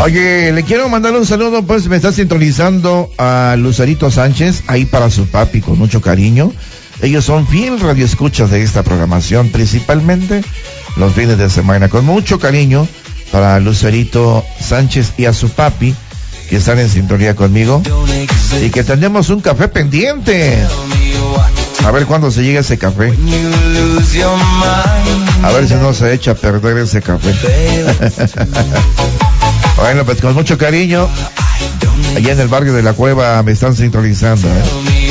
Oye, le quiero mandar un saludo, pues me está sintonizando a Lucerito Sánchez, ahí para su papi, con mucho cariño. Ellos son fiel radioescuchas de esta programación, principalmente los fines de semana, con mucho cariño para Lucerito Sánchez y a su papi, que están en sintonía conmigo, y que tenemos un café pendiente. A ver cuándo se llega ese café. A ver si no se echa a perder ese café. Bueno, pues con mucho cariño, allá en el barrio de La Cueva me están sintonizando,